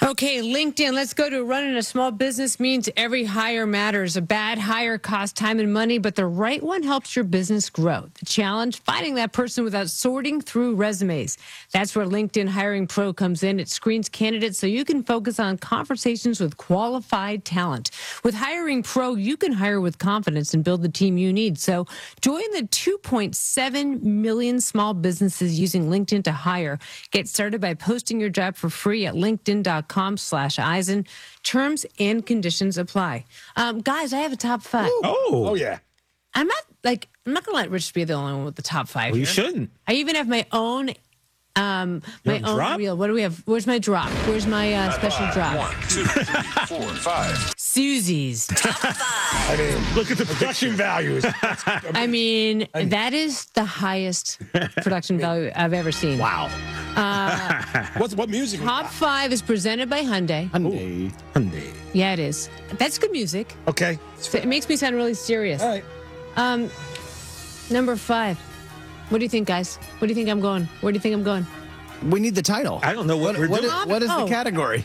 Okay, LinkedIn. Let's go to running a small business means every hire matters. A bad hire costs time and money, but the right one helps your business grow. The challenge, finding that person without sorting through resumes. That's where LinkedIn Hiring Pro comes in. It screens candidates so you can focus on conversations with qualified talent. With Hiring Pro, you can hire with confidence and build the team you need. So join the 2.7 million small businesses using LinkedIn to hire. Get started by posting your job for free at linkedin.com/Eisen. Terms and conditions apply. Guys, I have a top 5. Oh, yeah. I'm not gonna let Rich be the only one with the top 5. Well, you here. shouldn't. I even have my own drop? reel. What do we have? Where's my drop? Where's my special drop? 1, 2, 3, 4, 5. Susie's top 5. I mean, look at the production values. I mean, that is the highest production value I've ever seen. Wow. What music? Top 5 is presented by Hyundai. Hyundai. Yeah, it is. That's good music. Okay. It makes me sound really serious. All right. Number 5. What do you think, guys? What do you think I'm going? Where do you think I'm going? We need the title. I don't know what we're doing. What is the category?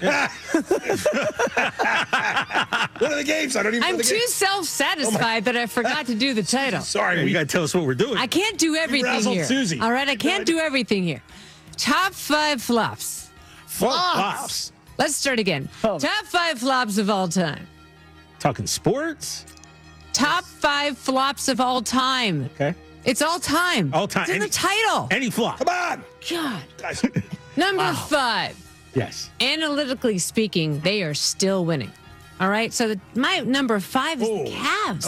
What are the games? I don't even know I'm the too games. self-satisfied that I forgot to do the title. Sorry. You got to tell us what we're doing. I can't do everything razzled here. Susie. All right, I can't do everything here. Top 5 flops. Flops. Let's start again. Oh. Top 5 flops of all time. Talking sports. Top 5 flops of all time. Okay. It's all time. All time. It's in the title. Any flop. Come on. God. Guys. Number 5. Yes. Analytically speaking, they are still winning. All right. So my number 5 is the Cavs.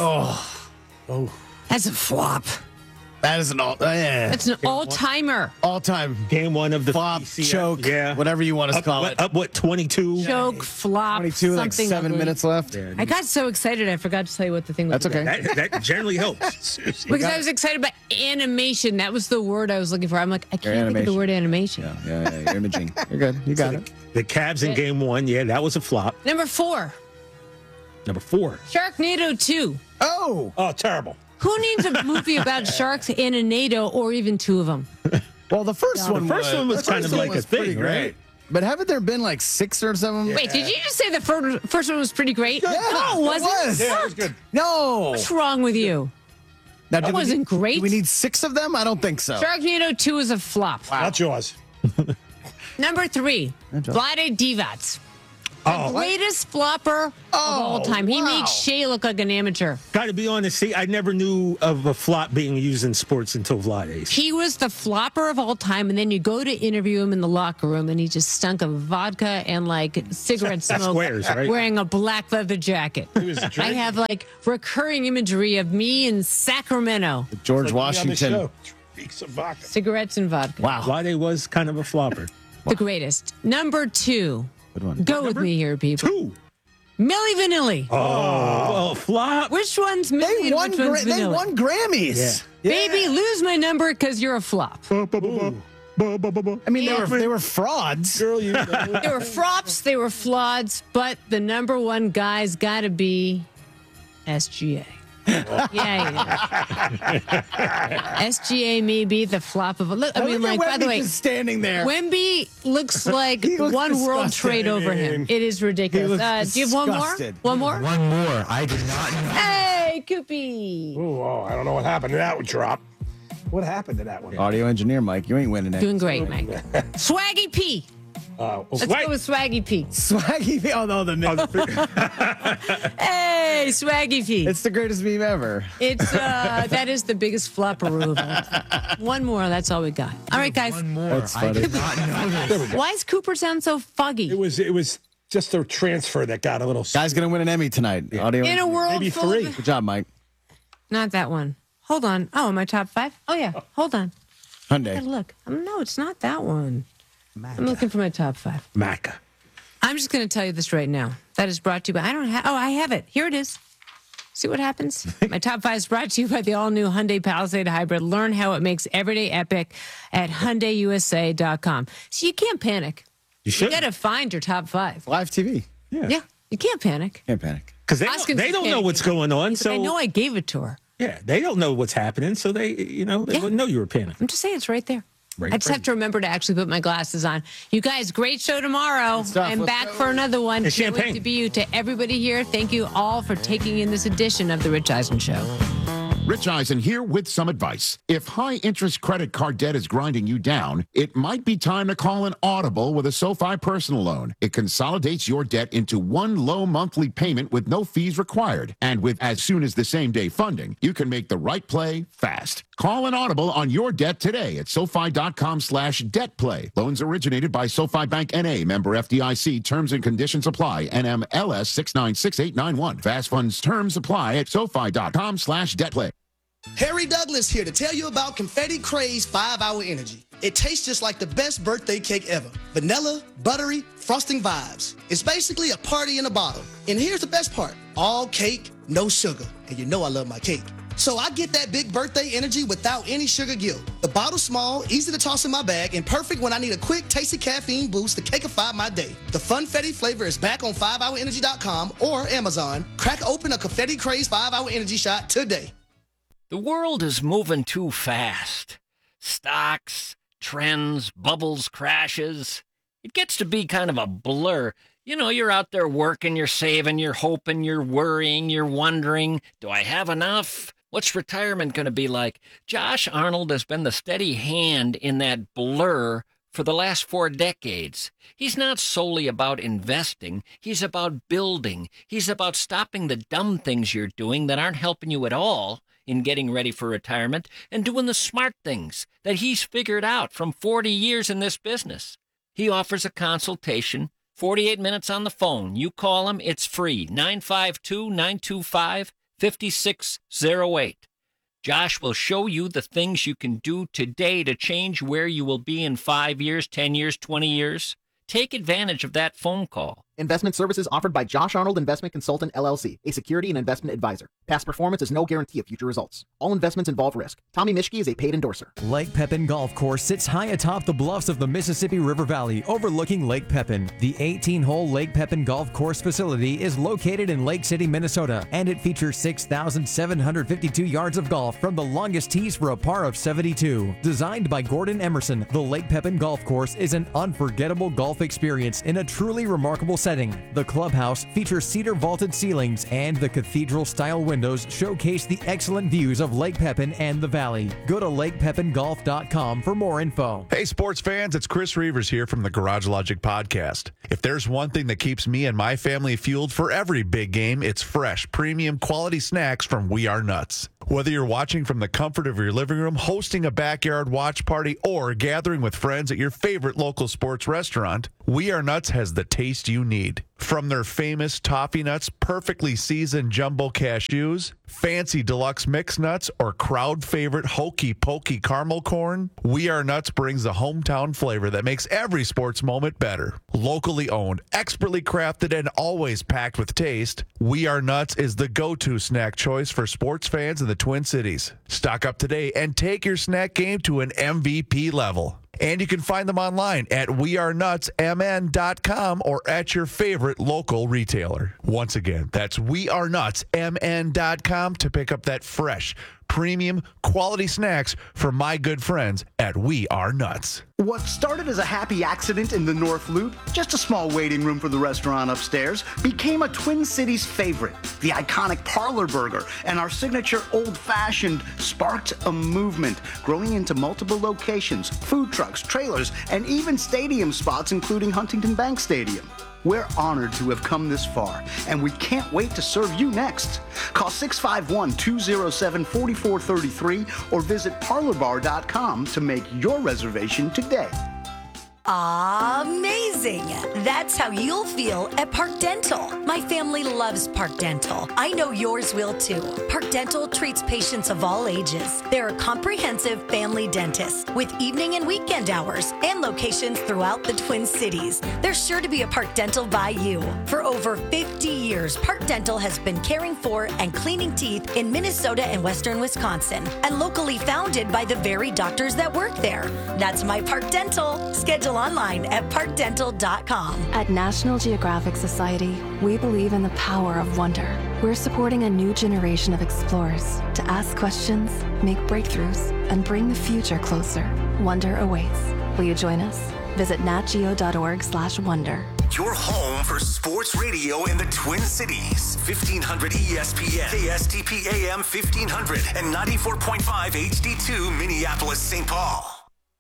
Oh, That's a flop. that is an That's an all-timer. all-time Game 1 of the flop, PCF. choke, Yeah. whatever you want to call it. Up, 22? Joke, flop, 22, like something 7 ugly. minutes left. I got so excited I forgot to tell you what the thing was. That's okay. That generally helps. Because I was excited about animation. That was the word I was looking for. I'm like, I can't think of the animation. word animation. Yeah, you're imaging. You're good. You got it. The Cavs in Game 1, yeah, that was a flop. Number 4, Number 4. Sharknado 2. Oh, Oh, terrible. Who needs a movie about sharks and a NATO or even 2 of them? well, the first one. The first one was the kind first of one like was a thing, pretty great. right? But haven't there been like 6 or 7? Wait, did you just say the first one was pretty great? Yeah, No, it wasn't. was. Yeah, it was good. No. What's wrong with you? Now, That do we wasn't need- great. Do we need 6 of them? I don't think so. Sharknado 2 is a flop. Not yours. Number 3, Vlade Divac. Oh, Greatest flopper of all time. He wow. makes Shea look like an amateur. got to be honest. See, I never knew of a flop being used in sports until Vlade's. He was the flopper of all time, and then you go to interview him in the locker room, and he just stunk of vodka and like cigarette smoke, Squares, right? wearing a black leather jacket. was I drinking. have like recurring imagery of me in Sacramento, George Like me on the Washington. show. Drinks of vodka. cigarettes and vodka. Wow. Vlade was kind of a flopper. The greatest. Number 2. Good one. Go with me here, people. 2. Milli Vanilli. Oh, flop. Which one's Milli They and won, which one's they Vanilli? won Grammys. Yeah. Baby, lose my number because you're a flop. I mean, they were frauds. Girl, you. They were flops, they were floods, but the number 1 guy's got to be SGA. yeah. SGA may be the flop of a look. I mean, like, by the way, just standing there. Wemby looks like He looks one world disgusting. trade over him. It is ridiculous. looks Do you have one more? disgusted. One more? One more. I did not know. Hey, Koopy. Oh, I don't know what happened to that one, drop. What happened to that one? Audio engineer Mike, you ain't winning it. Doing great, Mike. Swaggy P. Let's go with Swaggy P. Swaggy. Oh no, Hey, Swaggy P. it's the greatest meme ever. It's that is the biggest flopperoo of all time. One more, that's all we got. All right, guys. One more. That's I funny. did not know this. Why does Cooper sound so foggy? It was just a transfer that got a little. Guy's gonna win an Emmy tonight. Audio. In a world Maybe full 3. of Good job, Mike. not that one. Hold on. Oh, my top 5? Oh yeah. Hold on. Gotta Hyundai. look. No, it's not that one. I'm looking for my top 5. Maca. I'm just going to tell you this right now. That is brought to you by. I don't have. Oh, I have it. Here it is. See what happens? My top 5 is brought to you by the all-new Hyundai Palisade Hybrid. Learn how it makes everyday epic at HyundaiUSA.com. So you can't panic. You should. You got to find your top 5. Live TV. Yeah, you can't panic. Can't panic. Because Hoskins they don't is know what's panicking. going on. He's So like, I know I gave it to her. yeah, they don't know what's happening. So they wouldn't know you were panicking. I'm just saying it's right there. I just have to remember to actually put my glasses on. You guys, great show tomorrow. stuff. I'm Let's back go. for another one. And Can't wait champagne. to be you. To everybody here, thank you all for taking in this edition of The Rich Eisen Show. Rich Eisen here with some advice. If high-interest credit card debt is grinding you down, it might be time to call an Audible with a SoFi personal loan. It consolidates your debt into one low monthly payment with no fees required. And with as soon as the same-day funding, you can make the right play fast. Call an Audible on your debt today at SoFi.com/debtplay. Loans originated by SoFi Bank N.A., member FDIC. Terms and conditions apply. NMLS 696891. Fast funds terms apply at SoFi.com/debtplay. Harry Douglas here to tell you about Confetti Craze 5-Hour Energy. It tastes just like the best birthday cake ever. Vanilla, buttery, frosting vibes. It's basically a party in a bottle. And here's the best part. All cake, no sugar. And you know I love my cake. So I get that big birthday energy without any sugar guilt. The bottle's small, easy to toss in my bag, and perfect when I need a quick, tasty caffeine boost to cakeify my day. The Funfetti flavor is back on 5hourenergy.com or Amazon. Crack open a Confetti Craze 5-Hour Energy shot today. The world is moving too fast. Stocks, trends, bubbles, crashes. It gets to be kind of a blur. You know, you're out there working, you're saving, you're hoping, you're worrying, you're wondering, do I have enough? What's retirement going to be like? Josh Arnold has been the steady hand in that blur for the last 4 decades. He's not solely about investing. He's about building. He's about stopping the dumb things you're doing that aren't helping you at all in getting ready for retirement and doing the smart things that he's figured out from 40 years in this business. He offers a consultation, 48 minutes on the phone. You call him, it's free, 952-925-5608. Josh will show you the things you can do today to change where you will be in 5 years, 10 years, 20 years. Take advantage of that phone call. Investment services offered by Josh Arnold Investment Consultant, LLC, a security and investment advisor. Past performance is no guarantee of future results. All investments involve risk. Tommy Mischke is a paid endorser. Lake Pepin Golf Course sits high atop the bluffs of the Mississippi River Valley, overlooking Lake Pepin. The 18-hole Lake Pepin Golf Course facility is located in Lake City, Minnesota, and it features 6,752 yards of golf from the longest tees for a par of 72. Designed by Gordon Emerson, the Lake Pepin Golf Course is an unforgettable golf experience in a truly remarkable setting. The clubhouse features cedar vaulted ceilings, and the cathedral-style windows showcase the excellent views of Lake Pepin and the valley. Go to lakepepingolf.com for more info. Hey, sports fans, it's Chris Reavers here from the Garage Logic Podcast. If there's one thing that keeps me and my family fueled for every big game, it's fresh, premium quality snacks from We Are Nuts. Whether you're watching from the comfort of your living room, hosting a backyard watch party, or gathering with friends at your favorite local sports restaurant, We Are Nuts has the taste you need. From their famous toffee nuts, perfectly seasoned jumbo cashews, fancy deluxe mixed nuts, or crowd favorite hokey pokey caramel corn, We Are Nuts brings the hometown flavor that makes every sports moment better. Locally owned, expertly crafted, and always packed with taste, We Are Nuts is the go-to snack choice for sports fans in the Twin Cities. Stock up today and take your snack game to an MVP level. And you can find them online at wearenutsmn.com or at your favorite local retailer. Once again, that's wearenutsmn.com to pick up that fresh, premium, quality snacks from my good friends at We Are Nuts. What started as a happy accident in the North Loop, just a small waiting room for the restaurant upstairs, became a Twin Cities favorite. The iconic Parlor Burger and our signature old-fashioned sparked a movement, growing into multiple locations, food trucks, trailers, and even stadium spots, including Huntington Bank Stadium. We're honored to have come this far, and we can't wait to serve you next. Call 651-207-4433 or visit parlorbar.com to make your reservation today. Amazing! That's how you'll feel at Park Dental. My family loves Park Dental. I know yours will too. Park Dental treats patients of all ages. They're a comprehensive family dentist with evening and weekend hours and locations throughout the Twin Cities. There's sure to be a Park Dental by you. For over 50 years, Park Dental has been caring for and cleaning teeth in Minnesota and western Wisconsin, and locally founded by the very doctors that work there. That's My Park Dental. Schedule online at parkdental.com. At National Geographic Society, we believe in the power of wonder. We're supporting a new generation of explorers to ask questions, make breakthroughs, and bring the future closer. Wonder awaits. Will you join us? Visit natgeo.org/wonder. Your home for sports radio in the Twin Cities. 1500 ESPN, KSTP AM 1500, and 94.5 HD2 Minneapolis, St. Paul.